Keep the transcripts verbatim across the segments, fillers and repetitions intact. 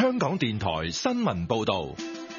香港電台新聞報道。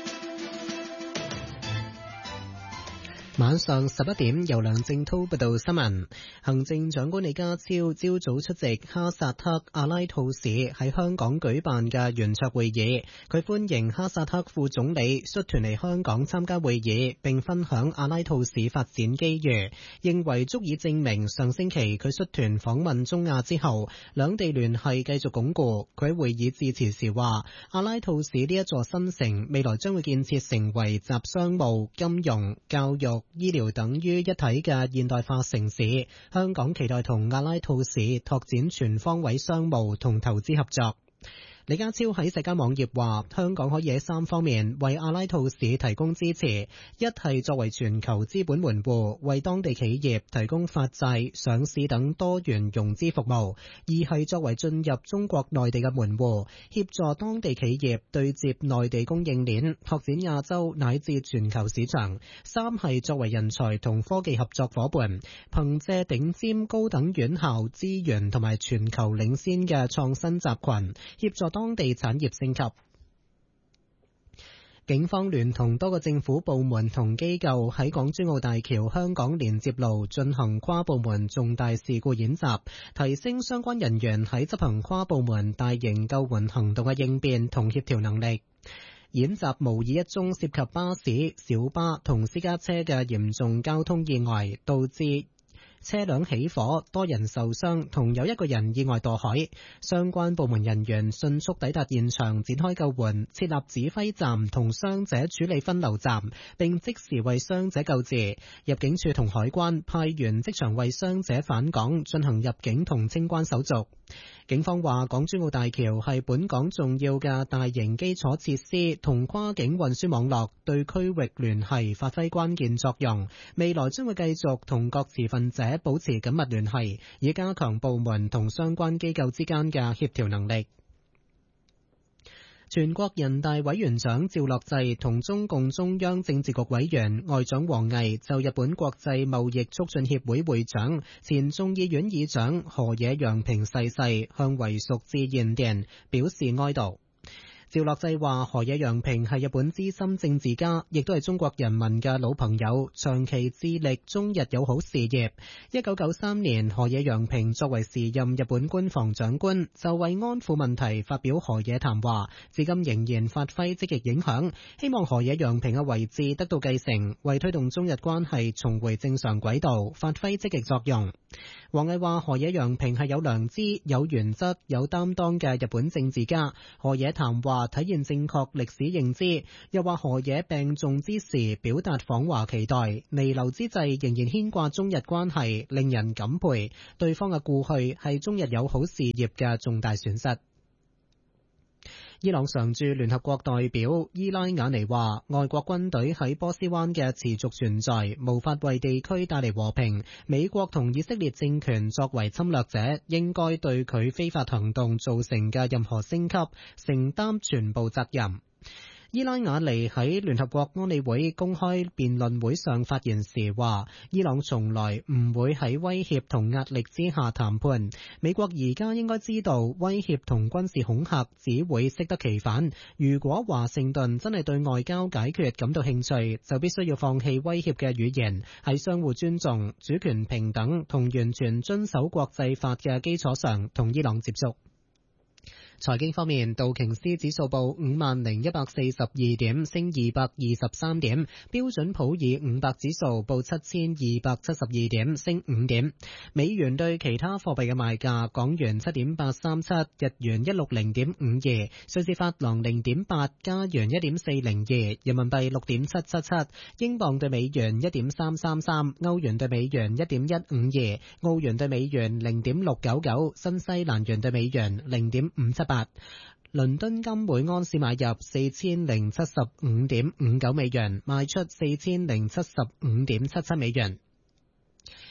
晚上十一點，由梁正濤報道新聞。行政長官李家超朝早出席哈薩克阿拉吐市喺香港舉辦嘅圓桌會議，佢歡迎哈薩克副總理率團嚟香港參加會議，並分享阿拉吐市發展機遇，認為足以證明上星期佢率團訪問中亞之後，兩地聯繫繼續鞏固。佢喺會議致辭時話，阿拉吐市呢一座新城未來將會建設成為集商務、金融、教育、醫療等於一體嘅現代化城市，香港期待同阿拉吐市拓展全方位商務同投資合作。李家超喺社交網頁話，香港可以喺三方面為阿拉吐市提供支持：一係作為全球資本門戶，為當地企業提供發債、上市等多元融資服務；二係作為進入中國內地嘅門戶，協助當地企業對接內地供應鏈，拓展亞洲乃至全球市場；三係作為人才同科技合作夥伴，憑借頂尖高等院校資源同埋全球領先嘅創新集群，協助當地產業升級。警方聯同多個政府部門同機構喺港珠澳大橋香港連接路進行跨部門重大事故演習，提升相關人員喺執行跨部門大型救援行動嘅應變同協調能力。演習模擬一宗涉及巴士、小巴同私家車嘅嚴重交通意外，導致車輛起火，多人受傷，同有一個人意外墮海。相關部門人員迅速抵達現場，展開救援，設立指揮站同傷者處理分流站，並即時為傷者救治。入境處同海關派員即場為傷者返港進行入境同清關手續。警方話，港珠澳大橋係本港重要嘅大型基礎設施同跨境運輸網絡，對區域聯繫發揮關鍵作用。未來將會繼續同各持份者保持緊密聯繫，以加強部門同相關機構之間嘅協調能力。全國人大委員長趙樂際同中共中央政治局委員外長王毅就日本國際貿易促進協會會長、前眾議院議長河野洋平逝世，向遺屬致唁電，表示哀悼。趙樂際話，河野洋平係日本資深政治家，亦都係中國人民嘅老朋友，長期致力中日友好事業。一九九三年，河野洋平作為時任日本官房長官，就為安撫問題發表河野談話，至今仍然發揮積極影響。希望河野洋平嘅遺志得到繼承，為推動中日關係重回正常軌道發揮積極作用。王毅話，河野洋平係有良知、有原則、有擔當嘅日本政治家。河野談話體現正確歷史認知，又話河野病重之時表達訪華期待，彌留之際仍然牽掛中日關係，令人感佩。對方嘅故去係中日友好事業嘅重大損失。伊朗常駐聯合國代表伊拉瓦尼話，外國軍隊喺波斯灣嘅持續存在無法為地區帶嚟和平，美國同以色列政權作為侵略者，應該對佢非法行動造成嘅任何升級承擔全部責任。伊拉瓦尼喺聯合國安理會公開辯論會上發言時話，伊朗從來唔會喺威脅同壓力之下談判。美國而家應該知道，威脅同軍事恐嚇只會適得其反。如果華盛頓真係對外交解決感到興趣，就必須要放棄威脅嘅語言，喺相互尊重、主權平等同完全遵守國際法嘅基礎上同伊朗接觸。財經方面，道瓊斯指數報五萬零一百四十二點，升二百二十三點；標準普爾五百指數報七千二百七十二點，升五點。美元對其他貨幣嘅賣價：港元七點八三七，日元一六零點五二，瑞士法郎零點八，加元一點四零二，人民幣六點七七七，英鎊對美元一點三三三，歐元對美元一點一五二，澳元對美元零點六九九，新西蘭元對美元零點五七八。倫敦金每安士買入四千零七十五點五九美元，賣出四千零七十五點七七美元。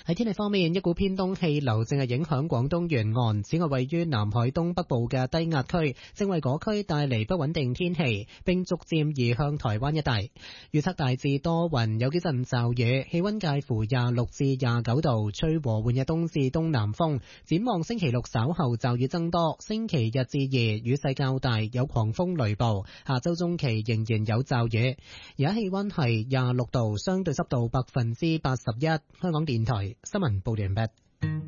喺天氣方面，一股偏東氣流正係影響廣東沿岸，此外位於南海東北部嘅低壓區正為嗰區帶嚟不穩定天氣，並逐漸移向台灣一帶。預測大致多雲，有幾陣驟雨，氣溫介乎廿六至廿九度，吹和緩嘅東至東南風。展望星期六稍後驟雨增多，星期日至二雨勢較大，有狂風雷暴。下周中期仍然有驟雨。而家氣溫係廿六度，相對濕度百分之八十一。香港電台新聞報道完畢。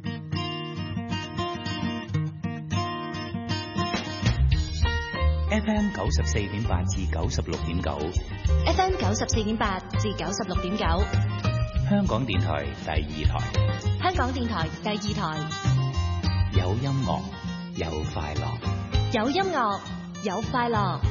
F M 九十四點八至九十六點九 ，F M 九十四點八至九十六點九， 香港電台第二台， 香港電台第二台， 有音樂，有快樂， 有音樂，有快樂。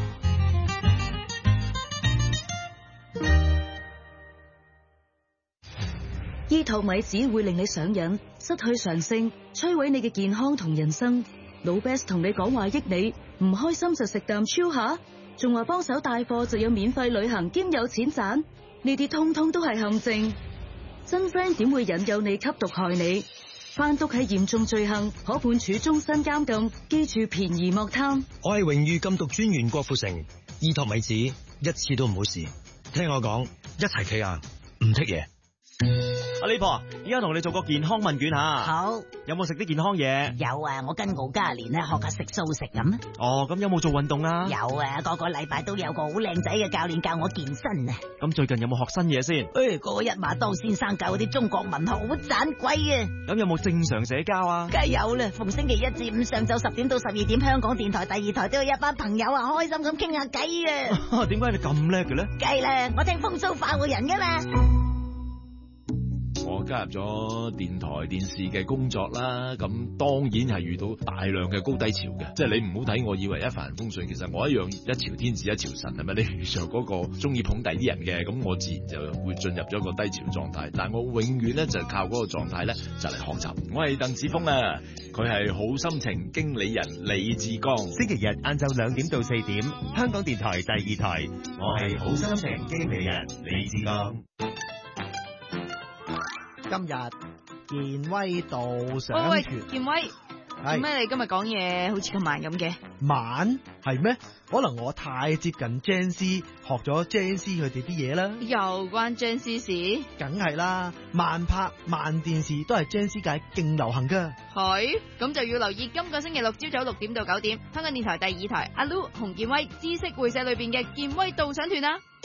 依托米只會令你上癮，失去常性，摧毀你嘅健康同人生。老 Best 同你講話益你，唔開心就食啖超下，仲話幫手帶貨就有免費旅行兼有錢賺，呢啲通通都係陷阱。真 friend 點會引誘你吸毒害你？販毒係嚴重罪行，可判處終身監禁。記住便宜莫貪。 我係榮譽禁毒專員郭富城，依托米子一次都唔好試。聽我講，一齊企硬，唔剔嘢。 阿李婆，依家同你做個健康問卷吓。 好， 有冇食啲健康嘢？ 有啊，我跟敖嘉年咧學下食素食咁。 哦，咁有冇做運動啊？ 有啊，個個禮拜都有個好靚仔嘅教練教我健身啊。 咁最近有冇學新嘢先？ 誒、哎，個個一馬當先生教嗰啲中國文學好盞鬼啊。咁有冇正常社交啊？ 梗係有啦，逢星期一至五上晝十點到十二點，香港電台第二台都有一班朋友啊，開心咁傾下偈啊。 點解你咁叻嘅咧？ 梗係啦，我聽風騷快活人噶嘛。 我加入咗電台電視嘅工作啦，咁當然係遇到大量嘅高低潮嘅，即係你唔好睇我以為一帆風順，其實我一樣一朝天子一朝臣，係咪？你遇上嗰個中意捧第啲人嘅，咁我自然就會進入咗一個低潮狀態。但係我永遠咧就靠嗰個狀態咧就嚟學習。我係鄧子峰啊，佢係好心情經理人李志剛。 星期日晏晝兩點到四點，香港電台第二台，我係好心情經理人李志剛。 今日健威導賞喂團， 喂，健威，做咩你今日講嘢好似咁慢咁嘅？ 慢係咩？可能我太接近 Gen Z，學咗 Gen Z 佢哋啲嘢啦。 又關 Gen Z 事？ 梗係啦，慢拍慢電視都係 Gen Z 界勁流行噶。 係，咁就要留意今個星期六朝早六點到九點，香港電台第二台阿 Lu 洪健威知識會社裏邊嘅健威導賞團啦。